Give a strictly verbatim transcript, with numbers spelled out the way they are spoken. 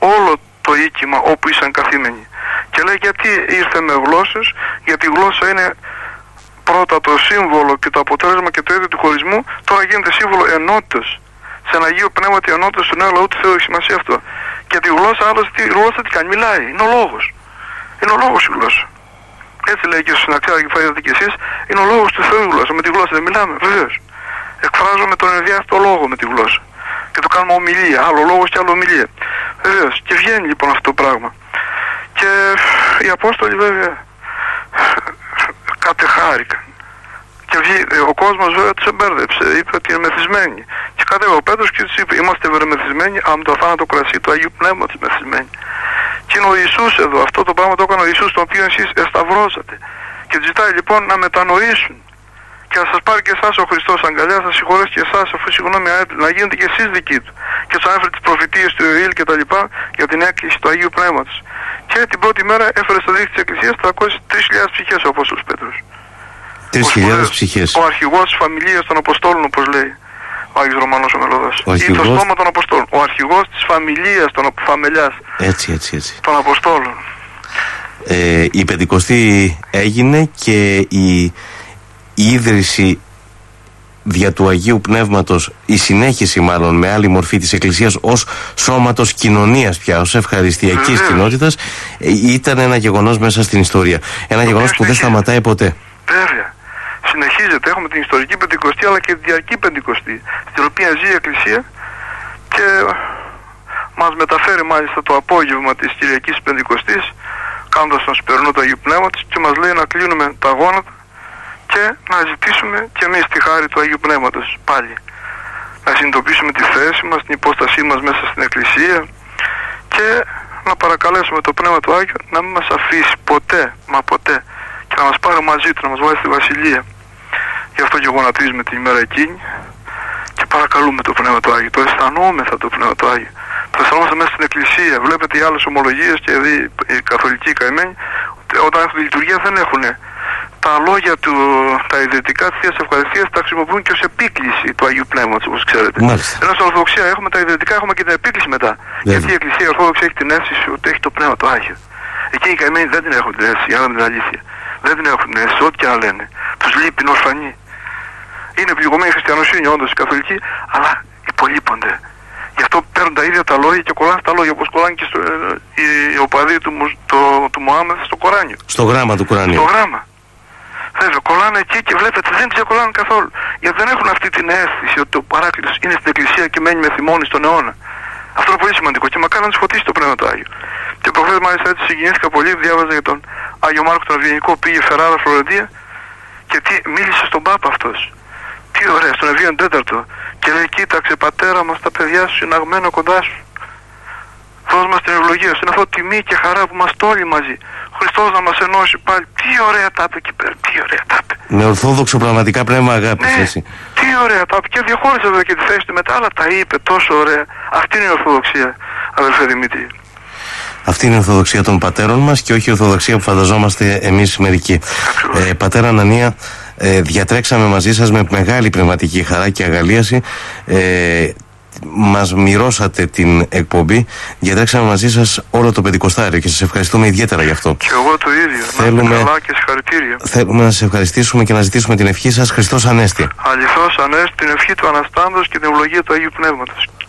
όλο το οίκημα όπου ήσαν καθήμενοι. Και λέει γιατί ήρθε με γλώσσες, γιατί η γλώσσα είναι πρώτα το σύμβολο και το αποτέλεσμα και το ίδιο του χωρισμού, τώρα γίνεται σύμβολο ενότητας. Σε ένα Αγίο Πνεύμα τη ενότητα του νέου λαού του Θεού έχει σημασία αυτό. Και τη γλώσσα, άλλωστε, η γλώσσα τι κάνει, μιλάει, είναι ο λόγος. Είναι ο λόγος η γλώσσα. Έτσι λέει και στο συναξιάδικο που είδατε κι εσείς, είναι ο λόγος του Θεού η γλώσσα. Με τη γλώσσα δεν μιλάμε, βεβαίως. Εκφράζουμε τον ενδιάστο λόγο με τη γλώσσα. Και το κάνουμε ομιλία, άλλο λόγος και άλλο ομιλία. Βεβαίως. Και βγαίνει λοιπόν αυτό το πράγμα. Και οι Απόστολοι βέβαια κατεχάρηκαν. Και ο κόσμος βέβαια τους εμπέρδεψε, είπε ότι είναι μεθυσμένοι. Και κατέβηκε ο Πέτρος και τους είπε: είμαστε βέβαια μεθυσμένοι, αλλά με το αθάνατο κρασί του Αγίου Πνεύματος μεθυσμένοι. Και είναι ο Ιησούς εδώ, αυτό το πράγμα το έκανε ο Ιησούς, τον οποίο εσείς εσταυρώσατε. Και τους ζητάει λοιπόν να μετανοήσουν. Και να σας πάρει και εσάς ο Χριστός αγκαλιά, θα συγχωρέσει και εσάς, αφού συγγνώμη να γίνετε και εσείς δικοί του. Και τους ανέφερε τις προφητείες του Ιωήλ και τα λοιπά για την έκκληση του Αγίου Πνεύματος. Και την πρώτη μέρα έφερε στο δίκτυο της Εκκλησίας τρεις χιλιάδες ψυχές ο Απόστολος Πέτρος. τρεις χιλιάδες ψυχές. Ο αρχηγός της φαμιλίας των Αποστόλων, όπως λέει ο Άγιος Ρωμανός ο Μελωδός. Ή το στόμα των Αποστόλων. Ο αρχηγός της φαμιλίας των φαμελιάς. Έτσι, έτσι, έτσι. Των Αποστόλων. Ε, η Πεντηκοστή έγινε και η, η ίδρυση δια του Αγίου Πνεύματος, η συνέχιση μάλλον με άλλη μορφή της Εκκλησίας ως σώματος κοινωνίας πια, ως ευχαριστιακής mm-hmm. κοινότητας, ήταν ένα γεγονός μέσα στην ιστορία. Ένα γεγονός που δεν σταματάει ποτέ. Βέβαια. Συνεχίζεται. Έχουμε την ιστορική Πεντηκοστή αλλά και τη διαρκή Πεντηκοστή, στην οποία ζει η Εκκλησία και μας μεταφέρει μάλιστα το απόγευμα της Κυριακής Πεντηκοστής, κάνοντας τον σπερνό του Αγίου Πνεύματος, και μας λέει να κλείνουμε τα γόνατα και να ζητήσουμε και εμείς τη χάρη του Αγίου Πνεύματος πάλι. Να συνειδητοποιήσουμε τη θέση μας, την υπόστασή μας μέσα στην Εκκλησία και να παρακαλέσουμε το Πνεύμα του Άγιο να μην μας αφήσει ποτέ, μα ποτέ, και να μας πάρει μαζί του, να μας βάλει στη Βασιλεία. Γι' αυτό και γονατίζουμε την ημέρα εκείνη και παρακαλούμε το Πνεύμα του Άγιο. Το αισθανόμεθα το Πνεύμα του Άγιο. Το αισθανόμαστε μέσα στην Εκκλησία. Βλέπετε οι άλλες ομολογίες και οι, οι καθολικοί καημένοι, όταν έχουν τη λειτουργία δεν έχουν τα λόγια του, τα ιδρυτικά της Θείας Ευχαριστίας, τα χρησιμοποιούν και ως επίκληση του Αγίου Πνεύματος, όπως ξέρετε. Μάλιστα. Ενώ στην Ορθοδοξία έχουμε τα ιδρυτικά, έχουμε και την επίκληση μετά. Βέβαια. Γιατί η Εκκλησία η Ορθόδοξη έχει την αίσθηση ότι έχει το Πνεύμα του Άγιο. Εκεί οι καημένοι δεν την έχουν την αίσθηση, για να είναι την αλήθεια. Δεν την έχουν την αίσθηση, ό,τι και να λένε. Τους λείπει, είναι ορφανοί. Είναι πληγωμένη η χριστιανοσύνη, όντως η καθολική, αλλά υπολείπονται. Γι' αυτό παίρνουν τα ίδια τα λόγια και κολλάνε στα λόγια, όπως κολλάνε και στο, οι, οι οπαδοί του, το, του Μωάμεθ στο Κοράνιο. Στο γράμμα του Κοράνιου. Στο γράμμα. Βέβαια, κολλάνε εκεί και βλέπετε δεν ξεκολλάνε καθόλου. Γιατί δεν έχουν αυτή την αίσθηση ότι ο Παράκλητος είναι στην Εκκλησία και μένει με θυμώνει στον αιώνα. Αυτό είναι πολύ σημαντικό και μακάρι να τους φωτίσει το Πνεύμα του Άγιο. Και προχθές μάλιστα έτσι συγκινήθηκα πολύ, διάβαζα για τον Άγιο Μάρκο τον Ευγενικό, πήγε Φεράρα, Φλωρεντία και τι, μίλησε στον Πάπα αυτός. Τι ωραία, στον Εβίον Τέταρτο. Και λέει: κοίταξε πατέρα μας, τα παιδιά σου είναι αγμένα κοντά σου. Δώσ' μας την ευλογία σου. Είναι αυτό τιμή και χαρά που είμαστε όλοι μαζί. Ο Χριστός να μας ενώσει πάλι. Τι ωραία τα είπε εκεί πέρα, τι ωραία τα είπε. Με ορθόδοξο πραγματικά πνεύμα αγάπης, ναι, έτσι. Τι ωραία τα είπε. Και διαχώρισε βέβαια και τη θέση του μετά, αλλά τα είπε τόσο ωραία. Αυτή είναι η Ορθοδοξία, αδελφέ Δημήτρη. Αυτή είναι η Ορθοδοξία των πατέρων μας και όχι η Ορθοδοξία που φανταζόμαστε εμείς μερικοί. Ε, πατέρα Ανανία, ε, διατρέξαμε μαζί σας με μεγάλη πνευματική χαρά και αγαλίαση. Ε, μας μοιρώσατε την εκπομπή, διατρέξαμε μαζί σας όλο το Πεντηκοστάριο και σας ευχαριστούμε ιδιαίτερα γι' αυτό. Και εγώ το ίδιο. Θέλουμε, να είστε καλά και συγχαρητήρια. Θέλουμε να σας ευχαριστήσουμε και να ζητήσουμε την ευχή σας. Χριστός Ανέστη. Αληθώς Ανέστη, την ευχή του Αναστάντος και την ευλογία του Αγίου Πνεύματος.